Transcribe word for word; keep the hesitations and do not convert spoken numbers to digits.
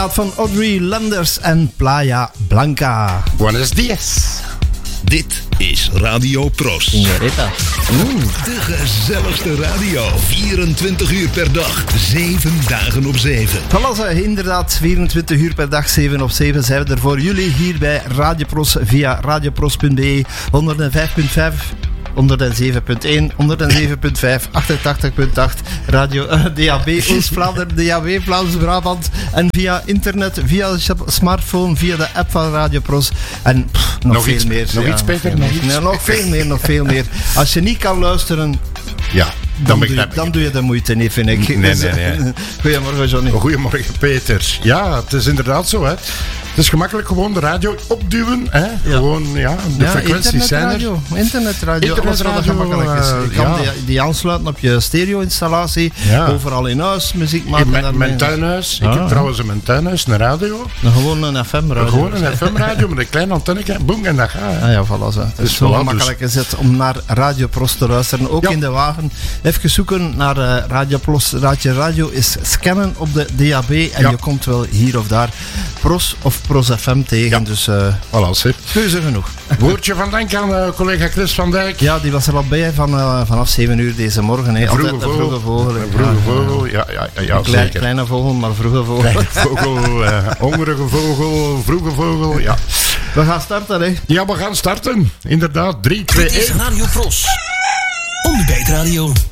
Van Audrey Landers en Playa Blanca. Buenos dias. Dit is Radio Pros. Signorita. De gezelligste radio. vierentwintig uur per dag. zeven dagen op zeven. Voilà, inderdaad. vierentwintig uur per dag, zeven op zeven zijn we er voor jullie hier bij Radio Pros via radiopros punt be, honderdvijf komma vijf. honderdzeven komma één, honderdzeven komma vijf, achtentachtig komma acht, radio uh, D A B Oost-Vlaanderen, D A B Vlaams-Brabant en via internet, via smartphone, via de app van Radio Pros en pff, nog, nog veel iets, meer. Nog ja, iets, Peter? Nog, iets? Nee, nog veel meer, nog veel meer. Als je niet kan luisteren, ja, dan, dan, doe, je, dan doe je de moeite niet, vind ik. Nee, nee, nee. Goedemorgen, Johnny. Goedemorgen, Peter. Ja, het is inderdaad zo, hè. Het is gemakkelijk gewoon de radio opduwen, hè. Ja. Gewoon, ja, de ja, frequenties zijn er. Internetradio, internetradio, alles wat Internetradio, gemakkelijk is. Je kan uh, die, ja. die aansluiten op je stereo-installatie, Ja. overal in huis, muziek maken. In mijn, daarmee. mijn tuinhuis, ik Ah, heb ja. trouwens in mijn tuinhuis een radio. Nou, gewoon een F M-radio. Gewoon een F M-radio met een klein antennetje, boem, en dat gaat. Hè. Ah ja, voilà. Zo. Het is Dus zo voilà, gemakkelijk is het om naar Radio Pros te luisteren. Ook Ja. in de wagen. Even zoeken naar uh, Radio Pros. Radio Radio is scannen op de D A B en Ja. je komt wel hier of daar Pros of Pros F M tegen. Ja. Dus uh, Voilà, zit. keuze genoeg. Woordje van dank aan uh, collega Chris van Dijk. Ja, die was er al bij van, uh, vanaf zeven uur deze morgen. Hè. Vroege Altijd een vroege vogel. Een vroege Ja, vogel, ja, ja, ja, ja Klein, zeker. kleine vogel, maar vroege vogel. Kleine vogel, uh, hongerige vogel, vroege vogel, ja. We gaan starten, hè. Ja, we gaan starten. Inderdaad, drie, twee, Dit is één. Radio Pros. Onderbijtradio.